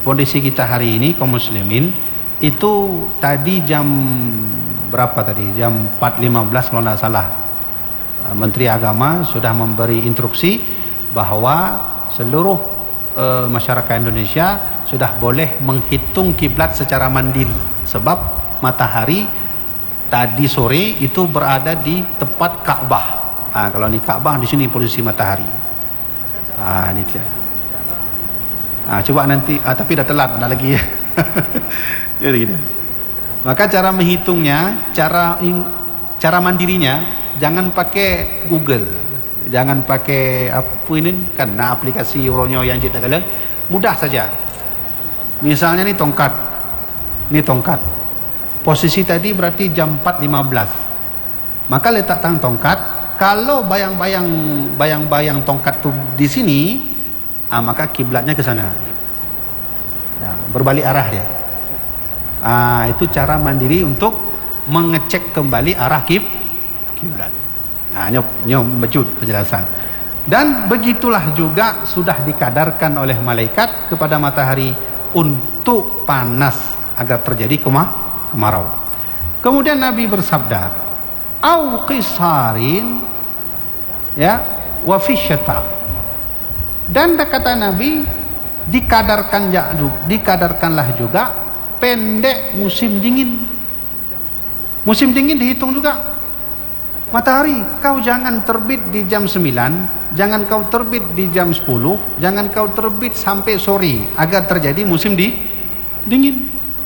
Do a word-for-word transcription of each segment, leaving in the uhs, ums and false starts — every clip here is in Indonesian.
kondisi kita hari ini kaum muslimin itu tadi jam berapa tadi? Jam empat lima belas kalau tidak salah. Menteri Agama sudah memberi instruksi bahwa seluruh e, masyarakat Indonesia sudah boleh menghitung kiblat secara mandiri, sebab matahari tadi sore itu berada di tepat Ka'bah. Ah, kalau di Ka'bah di sini posisi matahari. Ah, ini dia. Ah, coba nanti, ah, tapi dah telat, ada lagi ya. Jadi gitu. Maka cara menghitungnya, cara cara mandirinya, jangan pakai Google, jangan pakai apa ini, karena aplikasi Euronyo yang kita kalian mudah saja. Misalnya nih tongkat, nih tongkat. Posisi tadi berarti jam empat lima belas. Maka letakkan tongkat. Kalau bayang-bayang bayang-bayang tongkat tuh di sini, ah, maka kiblatnya ke sana. Ya, berbalik arah dia. Ah, itu cara mandiri untuk mengecek kembali arah kib kiblat. Ah, nyop nyop bejut penjelasan. Dan begitulah juga sudah dikadarkan oleh malaikat kepada matahari untuk panas agar terjadi kemah kemarau. Kemudian Nabi bersabda, "Au qisarin ya wa fi syata." Dan kata Nabi, dikadarkan dikadarkanlah juga pendek musim dingin. Musim dingin dihitung juga. Matahari, kau jangan terbit di jam sembilan, jangan kau terbit di jam sepuluh, jangan kau terbit sampai sore agar terjadi musim di dingin.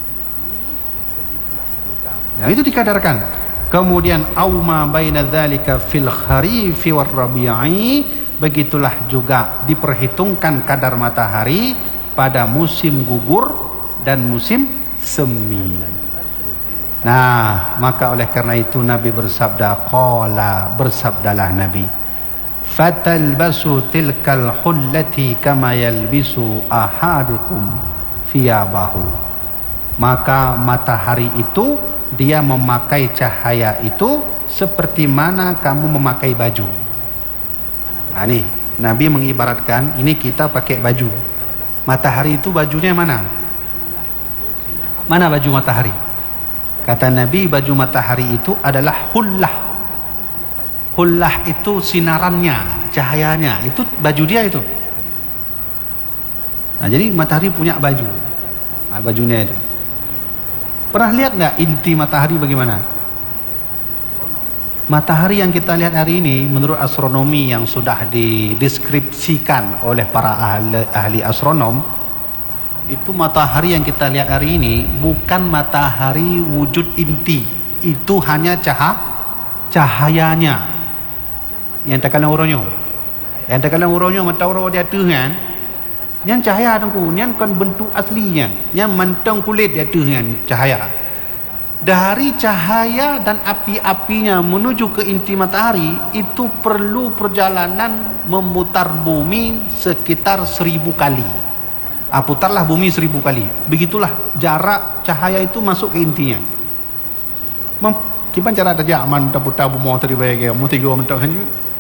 Nah, itu dikadarkan. Kemudian auma baina dzalika fil kharifi war rabi'i, begitulah juga diperhitungkan kadar matahari pada musim gugur dan musim semi. Nah, maka oleh karena itu Nabi bersabda, qala, bersabdalah Nabi, fatalbasu tilkal hullati kama yalbisu ahadukum thiyabahu. Maka matahari itu dia memakai cahaya itu seperti mana kamu memakai baju. Nah, ini Nabi mengibaratkan ini kita pakai baju. Matahari itu bajunya mana? Mana baju matahari? Kata Nabi, baju matahari itu adalah hullah. Hullah itu sinarannya, cahayanya, itu baju dia itu. Nah, jadi matahari punya baju. Nah, bajunya itu. Pernah lihat nggak inti matahari bagaimana? Matahari yang kita lihat hari ini menurut astronomi yang sudah dideskripsikan oleh para ahli, ahli astronom, itu matahari yang kita lihat hari ini bukan matahari wujud inti, itu hanya cahaya cahayanya. Yang terkalang uronyo, yang terkalang uronyo mata uro dia tu kan, yang cahaya tengku, yang kan bentuk aslinya, yang mantang kulit dia tu kan cahaya. Dari cahaya dan api-apinya menuju ke inti matahari itu perlu perjalanan memutar bumi sekitar seribu kali. Ah, putarlah bumi seribu kali. Begitulah jarak cahaya itu masuk ke intinya. Gimana cara kerja aman tak putar bumi seribu kali? Mau tiga mentok kan?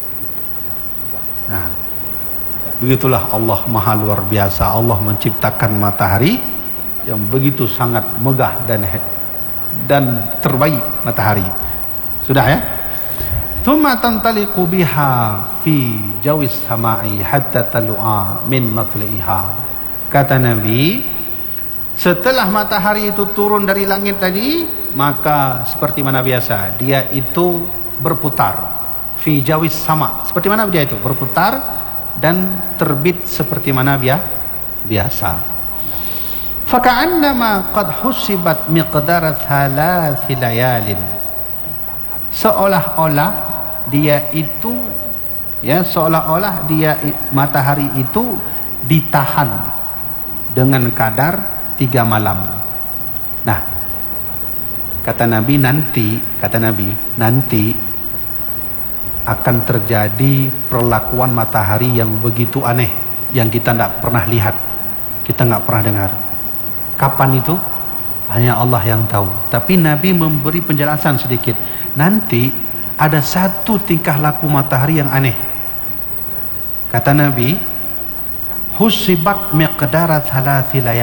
Nah, begitulah Allah Maha luar biasa. Allah menciptakan matahari yang begitu sangat megah dan dan terbaik matahari. Sudah ya? Thumma tantaliqu biha fi jawis sama'i hatta talu'a min matli'iha. Kata Nabi, setelah matahari itu turun dari langit tadi, maka seperti mana biasa, dia itu berputar fi jawis sama. Seperti mana dia itu berputar dan terbit seperti mana dia biasa. Faka'annama qad husibat miqdara thalathi layalin. Seolah-olah dia itu ya seolah-olah dia matahari itu ditahan dengan kadar tiga malam. Nah, kata Nabi nanti, kata Nabi nanti akan terjadi perlakuan matahari yang begitu aneh, yang kita tidak pernah lihat, kita nggak pernah dengar. Kapan itu? Hanya Allah yang tahu. Tapi Nabi memberi penjelasan sedikit. Nanti ada satu tingkah laku matahari yang aneh. Kata Nabi, husibat miqdarat thalathi layalin.